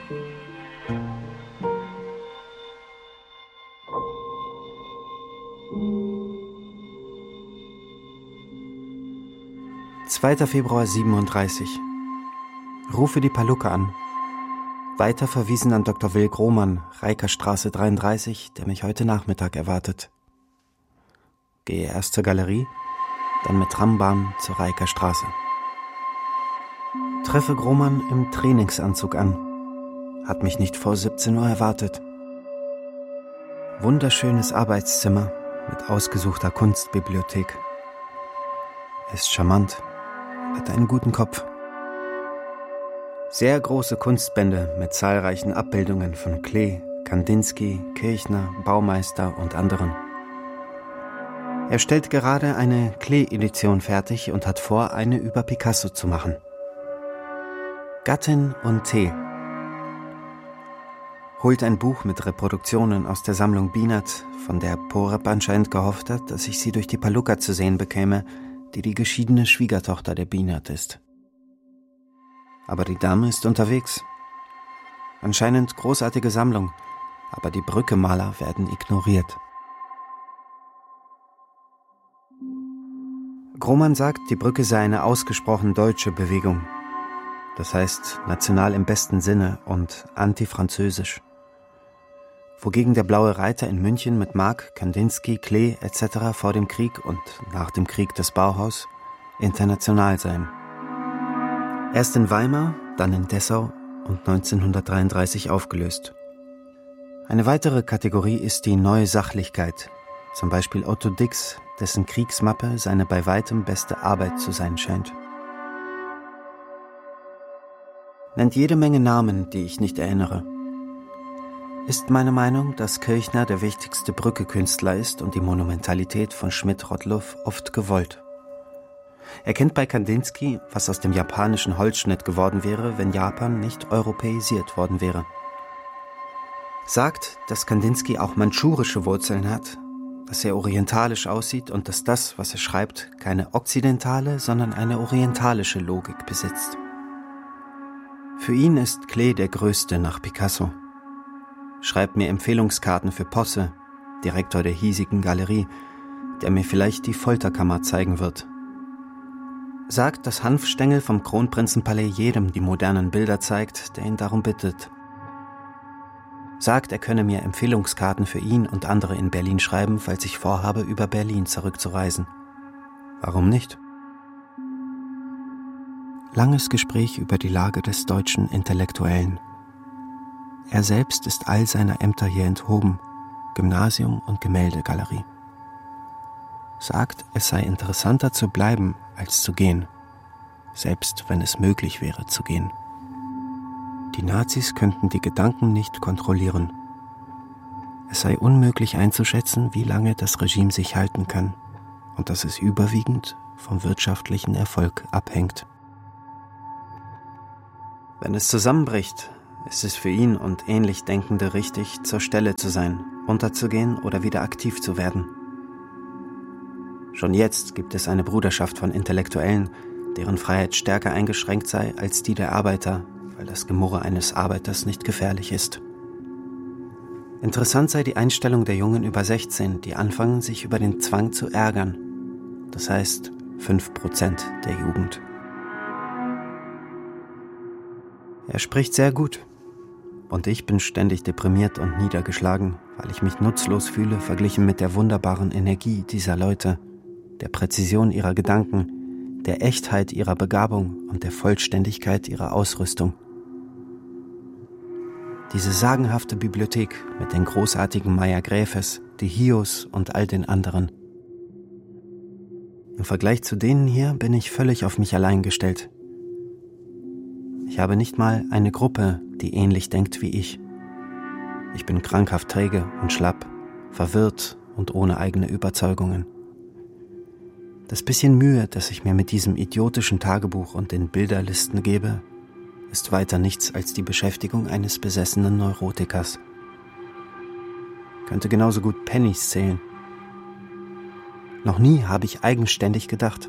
D: »2. Februar 37. Rufe die Palukka an. Weiter verwiesen an Dr. Will Grohmann, Reikerstraße 33, der mich heute Nachmittag erwartet. Gehe erst zur Galerie, dann mit Trambahn zur Reikerstraße. Treffe Grohmann im Trainingsanzug an. Hat mich nicht vor 17 Uhr erwartet. Wunderschönes Arbeitszimmer mit ausgesuchter Kunstbibliothek. Er ist charmant, hat einen guten Kopf. Sehr große Kunstbände mit zahlreichen Abbildungen von Klee, Kandinsky, Kirchner, Baumeister und anderen. Er stellt gerade eine Klee-Edition fertig und hat vor, eine über Picasso zu machen. Gattin und Tee. Holt ein Buch mit Reproduktionen aus der Sammlung Bienert, von der Porep anscheinend gehofft hat, dass ich sie durch die Palukka zu sehen bekäme, die die geschiedene Schwiegertochter der Bienert ist. Aber die Dame ist unterwegs. Anscheinend großartige Sammlung, aber die Brückemaler werden ignoriert. Grohmann sagt, die Brücke sei eine ausgesprochen deutsche Bewegung. Das heißt, national im besten Sinne und antifranzösisch. wogegen der Blaue Reiter in München mit Mark, Kandinsky, Klee etc. vor dem Krieg und nach dem Krieg des Bauhaus international seien. Erst in Weimar, dann in Dessau und 1933 aufgelöst. Eine weitere Kategorie ist die neue Sachlichkeit, zum Beispiel Otto Dix, dessen Kriegsmappe seine bei weitem beste Arbeit zu sein scheint. Nennt jede Menge Namen, die ich nicht erinnere. Ist meine Meinung, dass Kirchner der wichtigste Brücke-Künstler ist und die Monumentalität von Schmidt-Rottluff oft gewollt. Er kennt bei Kandinsky, was aus dem japanischen Holzschnitt geworden wäre, wenn Japan nicht europäisiert worden wäre. Sagt, dass Kandinsky auch mandschurische Wurzeln hat, dass er orientalisch aussieht und dass das, was er schreibt, keine okzidentale, sondern eine orientalische Logik besitzt. Für ihn ist Klee der Größte nach Picasso. Schreibt mir Empfehlungskarten für Posse, Direktor der hiesigen Galerie, der mir vielleicht die Folterkammer zeigen wird. Sagt, dass Hanfstengel vom Kronprinzenpalais jedem die modernen Bilder zeigt, der ihn darum bittet. Sagt, er könne mir Empfehlungskarten für ihn und andere in Berlin schreiben, falls ich vorhabe, über Berlin zurückzureisen. Warum nicht? Langes Gespräch über die Lage des deutschen Intellektuellen. Er selbst ist all seiner Ämter hier enthoben, Gymnasium und Gemäldegalerie. Sagt, es sei interessanter zu bleiben, als zu gehen, selbst wenn es möglich wäre zu gehen. Die Nazis könnten die Gedanken nicht kontrollieren. Es sei unmöglich einzuschätzen, wie lange das Regime sich halten kann und dass es überwiegend vom wirtschaftlichen Erfolg abhängt. Wenn es zusammenbricht, ist es für ihn und ähnlich Denkende richtig, zur Stelle zu sein, unterzugehen oder wieder aktiv zu werden. Schon jetzt gibt es eine Bruderschaft von Intellektuellen, deren Freiheit stärker eingeschränkt sei als die der Arbeiter, weil das Gemurre eines Arbeiters nicht gefährlich ist. Interessant sei die Einstellung der Jungen über 16, die anfangen, sich über den Zwang zu ärgern. Das heißt 5% der Jugend. Er spricht sehr gut. Und ich bin ständig deprimiert und niedergeschlagen, weil ich mich nutzlos fühle, verglichen mit der wunderbaren Energie dieser Leute, der Präzision ihrer Gedanken, der Echtheit ihrer Begabung und der Vollständigkeit ihrer Ausrüstung. Diese sagenhafte Bibliothek mit den großartigen Meyer Gräfes, die Hios und all den anderen. Im Vergleich zu denen hier bin ich völlig auf mich allein gestellt. Ich habe nicht mal eine Gruppe, die ähnlich denkt wie ich. Ich bin krankhaft träge und schlapp, verwirrt und ohne eigene Überzeugungen. Das bisschen Mühe, das ich mir mit diesem idiotischen Tagebuch und den Bilderlisten gebe, ist weiter nichts als die Beschäftigung eines besessenen Neurotikers. Könnte genauso gut Pennies zählen. Noch nie habe ich eigenständig gedacht.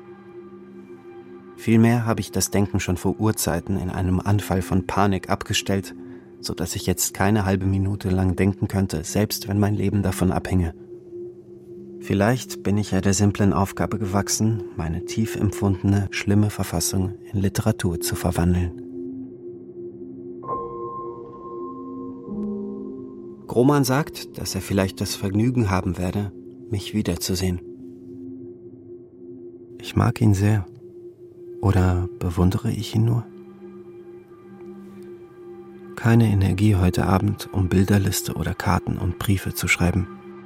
D: Vielmehr habe ich das Denken schon vor Urzeiten in einem Anfall von Panik abgestellt, so dass ich jetzt keine halbe Minute lang denken könnte, selbst wenn mein Leben davon abhinge. Vielleicht bin ich ja der simplen Aufgabe gewachsen, meine tief empfundene, schlimme Verfassung in Literatur zu verwandeln. Grohmann sagt, dass er vielleicht das Vergnügen haben werde, mich wiederzusehen. Ich mag ihn sehr. Oder bewundere ich ihn nur? Keine Energie heute Abend, um Bilderliste oder Karten und Briefe zu schreiben.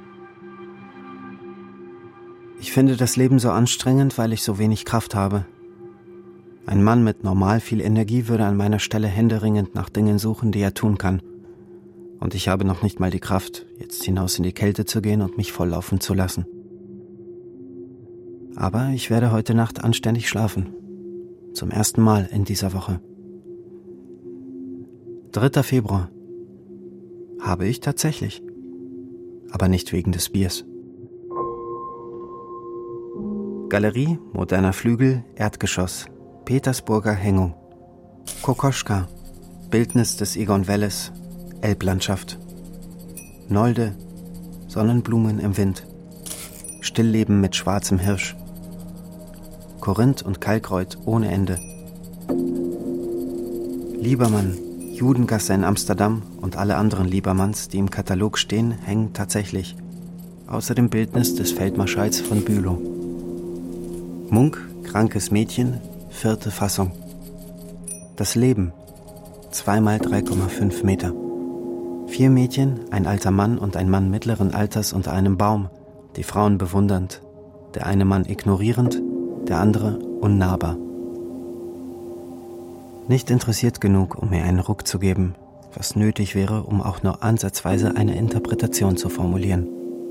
D: Ich finde das Leben so anstrengend, weil ich so wenig Kraft habe. Ein Mann mit normal viel Energie würde an meiner Stelle händeringend nach Dingen suchen, die er tun kann. Und ich habe noch nicht mal die Kraft, jetzt hinaus in die Kälte zu gehen und mich volllaufen zu lassen. Aber ich werde heute Nacht anständig schlafen. Zum ersten Mal in dieser Woche. 3. Februar. Habe ich tatsächlich. Aber nicht wegen des Biers. Galerie, moderner Flügel, Erdgeschoss, Petersburger Hängung. Kokoschka, Bildnis des Egon Welles, Elblandschaft. Nolde, Sonnenblumen im Wind. Stillleben mit schwarzem Hirsch. Korinth und Kalkreuth ohne Ende. Liebermann, Judengasse in Amsterdam und alle anderen Liebermanns, die im Katalog stehen, hängen tatsächlich. Außer dem Bildnis des Feldmarschalls von Bülow. Munk, krankes Mädchen, 4. Fassung. Das Leben, 2 mal 3,5 Meter. 4 Mädchen, ein alter Mann und ein Mann mittleren Alters unter einem Baum, die Frauen bewundernd, der eine Mann ignorierend, der andere unnahbar. Nicht interessiert genug, um mir einen Ruck zu geben, was nötig wäre, um auch nur ansatzweise eine Interpretation zu formulieren.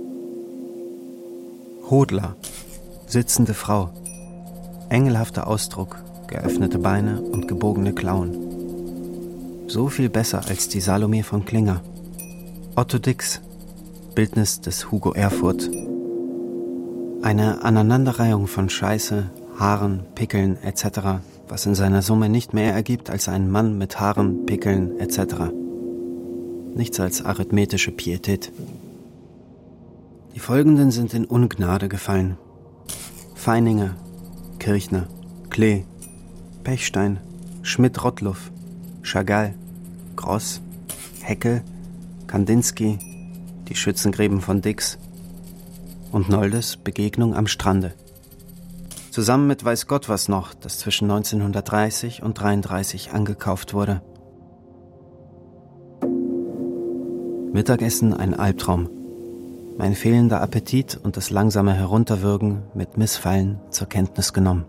D: Hodler, sitzende Frau, engelhafter Ausdruck, geöffnete Beine und gebogene Klauen. So viel besser als die Salome von Klinger. Otto Dix, Bildnis des Hugo Erfurt. Eine Aneinanderreihung von Scheiße, Haaren, Pickeln etc., was in seiner Summe nicht mehr ergibt als einen Mann mit Haaren, Pickeln etc. Nichts als arithmetische Pietät. Die folgenden sind in Ungnade gefallen. Feininger, Kirchner, Klee, Pechstein, Schmidt-Rottluff, Chagall, Gross, Heckel, Kandinsky, die Schützengräben von Dix und Noldes Begegnung am Strande. Zusammen mit weiß Gott was noch, das zwischen 1930 und 1933 angekauft wurde. Mittagessen ein Albtraum. Mein fehlender Appetit und das langsame Herunterwürgen mit Missfallen zur Kenntnis genommen.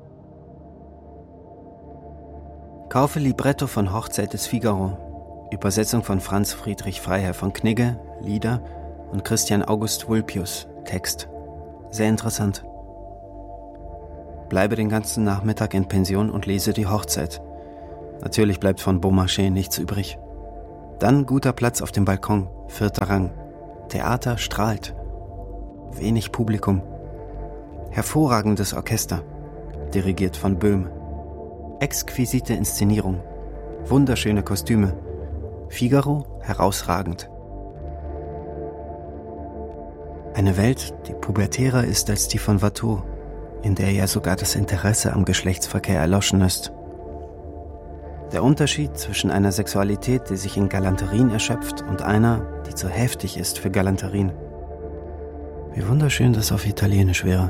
D: Kaufe Libretto von Hochzeit des Figaro, Übersetzung von Franz Friedrich Freiherr von Knigge, Lieder und Christian August Vulpius, Text. Sehr interessant. Bleibe den ganzen Nachmittag in Pension und lese die Hochzeit. Natürlich bleibt von Beaumarchais nichts übrig. Dann guter Platz auf dem Balkon, 4. Rang. Theater strahlt. Wenig Publikum. Hervorragendes Orchester, dirigiert von Böhm. Exquisite Inszenierung. Wunderschöne Kostüme. Figaro herausragend. Eine Welt, die pubertärer ist als die von Watteau, in der ja sogar das Interesse am Geschlechtsverkehr erloschen ist. Der Unterschied zwischen einer Sexualität, die sich in Galanterien erschöpft, und einer, die zu heftig ist für Galanterien. Wie wunderschön das auf Italienisch wäre.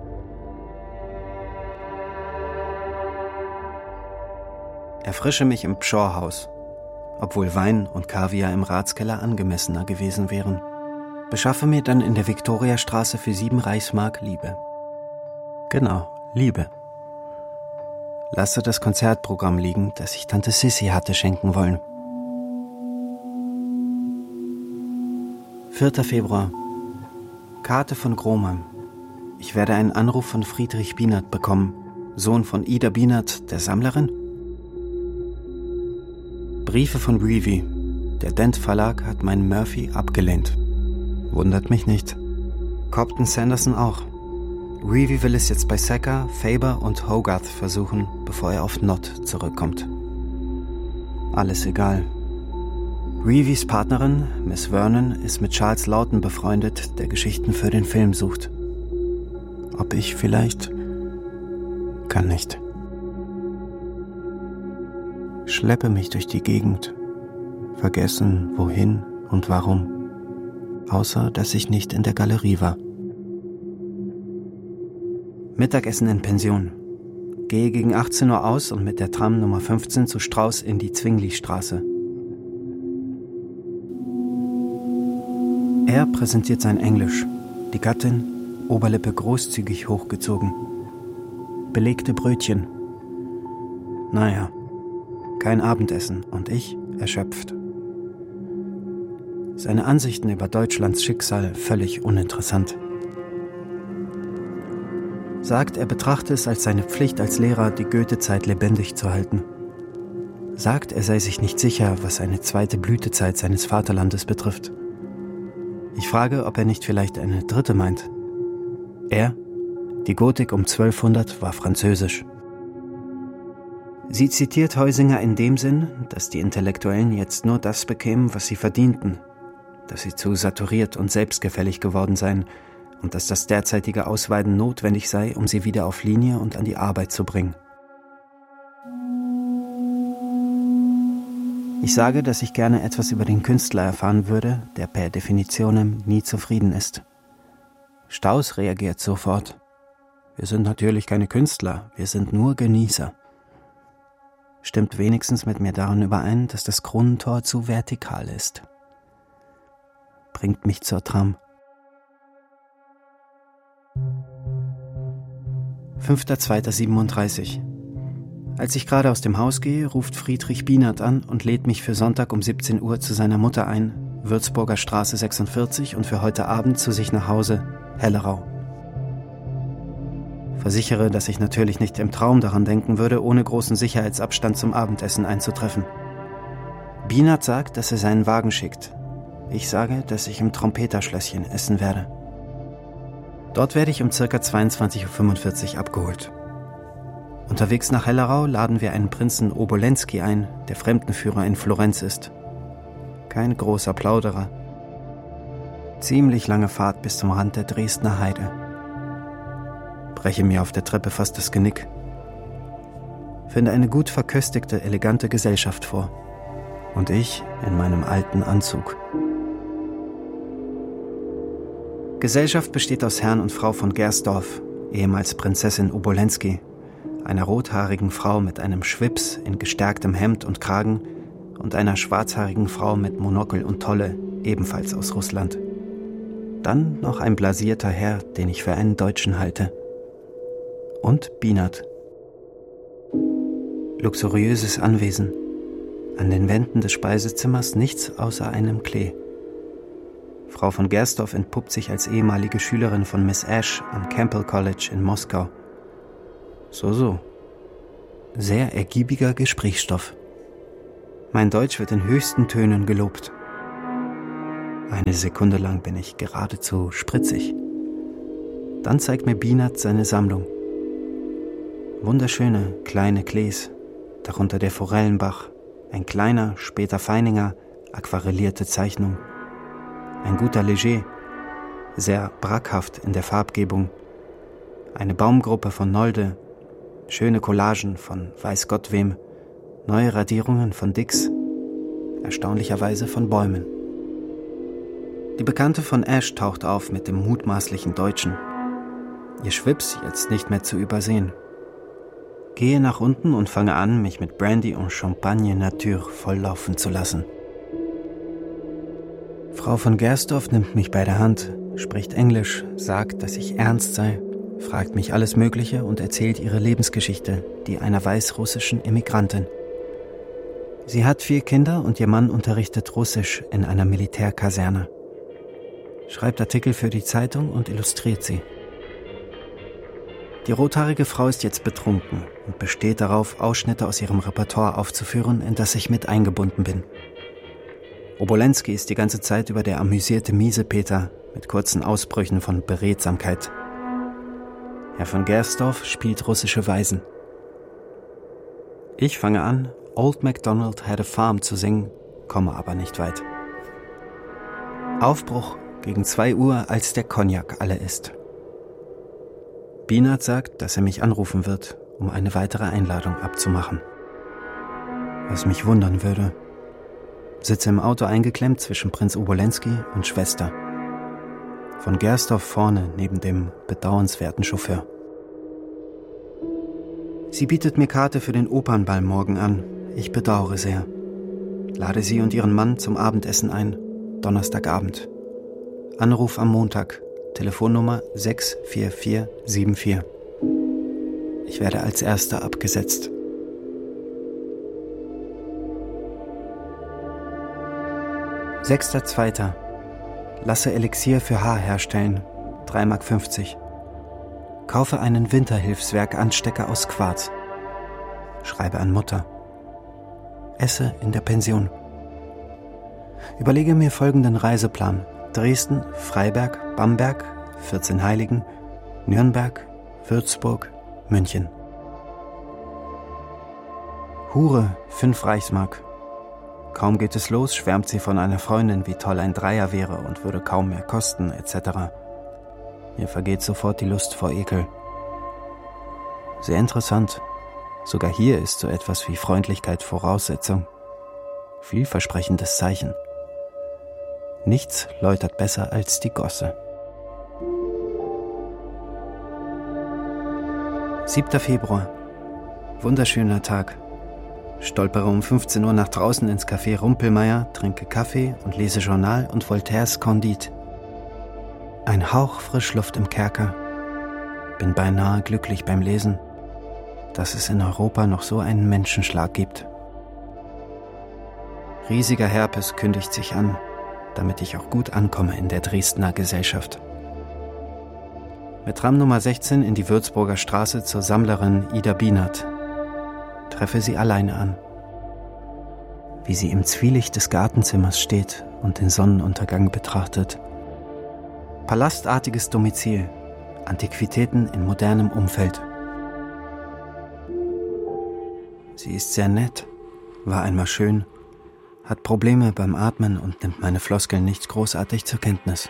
D: Erfrische mich im Pschorrhaus, obwohl Wein und Kaviar im Ratskeller angemessener gewesen wären. Beschaffe mir dann in der Viktoriastraße für 7 Reichsmark Liebe. Genau, Liebe. Lasse das Konzertprogramm liegen, das ich Tante Sissi hatte schenken wollen. 4. Februar. Karte von Grohmann. Ich werde einen Anruf von Friedrich Bienert bekommen, Sohn von Ida Bienert, der Sammlerin. Briefe von Reevy. Der Dent Verlag hat meinen Murphy abgelehnt. Wundert mich nicht. Cobden Sanderson auch. Reevy will es jetzt bei Sacker, Faber und Hogarth versuchen, bevor er auf Nott zurückkommt. Alles egal. Reevys Partnerin, Miss Vernon, ist mit Charles Laughton befreundet, der Geschichten für den Film sucht. Ob ich vielleicht? Kann nicht. Schleppe mich durch die Gegend, vergessen, wohin und warum. Außer, dass ich nicht in der Galerie war. Mittagessen in Pension. Gehe gegen 18 Uhr aus und mit der Tram Nummer 15 zu Strauß in die Zwingli-Straße. Er präsentiert sein Englisch. Die Gattin, Oberlippe großzügig hochgezogen. Belegte Brötchen. Naja, kein Abendessen und ich erschöpft. Seine Ansichten über Deutschlands Schicksal völlig uninteressant. Sagt, er betrachte es als seine Pflicht als Lehrer, die Goethezeit lebendig zu halten. Sagt, er sei sich nicht sicher, was eine zweite Blütezeit seines Vaterlandes betrifft. Ich frage, ob er nicht vielleicht eine dritte meint. Er, die Gotik um 1200, war französisch. Sie zitiert Heusinger in dem Sinn, dass die Intellektuellen jetzt nur das bekämen, was sie verdienten, dass sie zu saturiert und selbstgefällig geworden seien und dass das derzeitige Ausweiden notwendig sei, um sie wieder auf Linie und an die Arbeit zu bringen. Ich sage, dass ich gerne etwas über den Künstler erfahren würde, der per Definitionem nie zufrieden ist. Staus reagiert sofort. Wir sind natürlich keine Künstler, wir sind nur Genießer. Stimmt wenigstens mit mir darin überein, dass das Kronentor zu vertikal ist. Bringt mich zur Tram. 5.2.37. Als ich gerade aus dem Haus gehe, ruft Friedrich Bienert an und lädt mich für Sonntag um 17 Uhr zu seiner Mutter ein, Würzburger Straße 46, und für heute Abend zu sich nach Hause, Hellerau. Versichere, dass ich natürlich nicht im Traum daran denken würde, ohne großen Sicherheitsabstand zum Abendessen einzutreffen. Bienert sagt, dass er seinen Wagen schickt. Ich sage, dass ich im Trompeterschlösschen essen werde. Dort werde ich um ca. 22.45 Uhr abgeholt. Unterwegs nach Hellerau laden wir einen Prinzen Obolensky ein, der Fremdenführer in Florenz ist. Kein großer Plauderer. Ziemlich lange Fahrt bis zum Rand der Dresdner Heide. Breche mir auf der Treppe fast das Genick. Finde eine gut verköstigte, elegante Gesellschaft vor. Und ich in meinem alten Anzug. Gesellschaft besteht aus Herrn und Frau von Gersdorf, ehemals Prinzessin Obolensky, einer rothaarigen Frau mit einem Schwips in gestärktem Hemd und Kragen und einer schwarzhaarigen Frau mit Monokel und Tolle, ebenfalls aus Russland. Dann noch ein blasierter Herr, den ich für einen Deutschen halte. Und Bienert. Luxuriöses Anwesen. An den Wänden des Speisezimmers nichts außer einem Klee. Frau von Gersdorf entpuppt sich als ehemalige Schülerin von Miss Ash am Campbell College in Moskau. So. Sehr ergiebiger Gesprächsstoff. Mein Deutsch wird in höchsten Tönen gelobt. Eine Sekunde lang bin ich geradezu spritzig. Dann zeigt mir Bienert seine Sammlung. Wunderschöne kleine Klees, darunter der Forellenbach, ein kleiner, später Feininger, aquarellierte Zeichnung. Ein guter Léger, sehr brackhaft in der Farbgebung. Eine Baumgruppe von Nolde, schöne Collagen von weiß Gott wem, neue Radierungen von Dix, erstaunlicherweise von Bäumen. Die Bekannte von Ash taucht auf mit dem mutmaßlichen Deutschen. Ihr Schwips jetzt nicht mehr zu übersehen. Gehe nach unten und fange an, mich mit Brandy und Champagne Nature volllaufen zu lassen. Frau von Gersdorf nimmt mich bei der Hand, spricht Englisch, sagt, dass ich ernst sei, fragt mich alles Mögliche und erzählt ihre Lebensgeschichte, die einer weißrussischen Immigrantin. Sie hat 4 Kinder und ihr Mann unterrichtet Russisch in einer Militärkaserne. Schreibt Artikel für die Zeitung und illustriert sie. Die rothaarige Frau ist jetzt betrunken und besteht darauf, Ausschnitte aus ihrem Repertoire aufzuführen, in das ich mit eingebunden bin. Obolensky ist die ganze Zeit über der amüsierte Miesepeter mit kurzen Ausbrüchen von Beredsamkeit. Herr von Gersdorf spielt russische Weisen. Ich fange an, Old MacDonald Had a Farm zu singen, komme aber nicht weit. Aufbruch gegen 2 Uhr, als der Cognac alle ist. Bienert sagt, dass er mich anrufen wird, um eine weitere Einladung abzumachen. Was mich wundern würde. Sitze im Auto eingeklemmt zwischen Prinz Obolensky und Schwester. Von Gersdorf vorne neben dem bedauernswerten Chauffeur. Sie bietet mir Karte für den Opernball morgen an. Ich bedauere sehr. Lade sie und ihren Mann zum Abendessen ein. Donnerstagabend. Anruf am Montag. Telefonnummer 64474. Ich werde als Erster abgesetzt. Sechster. Lasse Elixier für Haar herstellen. 3,50 Mark. Kaufe einen Winterhilfswerk-Anstecker aus Quarz. Schreibe an Mutter. Esse in der Pension. Überlege mir folgenden Reiseplan. Dresden, Freiberg, Bamberg, 14 Heiligen, Nürnberg, Würzburg, München. Hure, 5 Reichsmark. Kaum geht es los, schwärmt sie von einer Freundin, wie toll ein Dreier wäre und würde kaum mehr kosten, etc. Mir vergeht sofort die Lust vor Ekel. Sehr interessant. Sogar hier ist so etwas wie Freundlichkeit Voraussetzung. Vielversprechendes Zeichen. Nichts läutert besser als die Gosse. 7. Februar. Wunderschöner Tag. Stolpere um 15 Uhr nach draußen ins Café Rumpelmeier, trinke Kaffee und lese Journal und Voltaires Candide. Ein Hauch Frischluft im Kerker. Bin beinahe glücklich beim Lesen, dass es in Europa noch so einen Menschenschlag gibt. Riesiger Herpes kündigt sich an, damit ich auch gut ankomme in der Dresdner Gesellschaft. Mit Tram Nummer 16 in die Würzburger Straße zur Sammlerin Ida Bienert. Treffe sie alleine an. Wie sie im Zwielicht des Gartenzimmers steht und den Sonnenuntergang betrachtet. Palastartiges Domizil, Antiquitäten in modernem Umfeld. Sie ist sehr nett, war einmal schön, hat Probleme beim Atmen und nimmt meine Floskeln nicht großartig zur Kenntnis.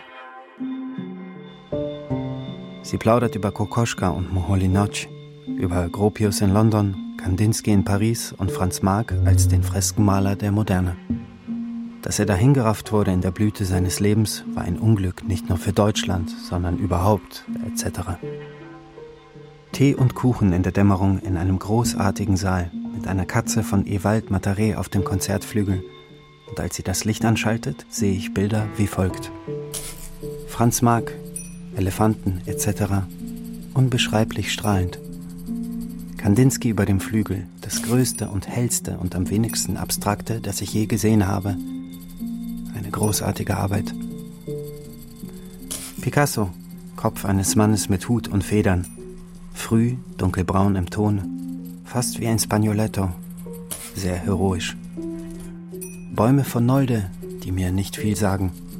D: Sie plaudert über Kokoschka und Moholy-Nagy, über Gropius in London, Kandinsky in Paris und Franz Marc als den Freskenmaler der Moderne. Dass er dahingerafft wurde in der Blüte seines Lebens, war ein Unglück nicht nur für Deutschland, sondern überhaupt, etc. Tee und Kuchen in der Dämmerung in einem großartigen Saal mit einer Katze von Ewald Mataré auf dem Konzertflügel. Und als sie das Licht anschaltet, sehe ich Bilder wie folgt. Franz Marc, Elefanten etc. Unbeschreiblich strahlend. Kandinsky über dem Flügel, das größte und hellste und am wenigsten abstrakte, das ich je gesehen habe. Eine großartige Arbeit. Picasso, Kopf eines Mannes mit Hut und Federn. Früh, dunkelbraun im Ton, fast wie ein Spagnoletto. Sehr heroisch. Bäume von Nolde, die mir nicht viel sagen.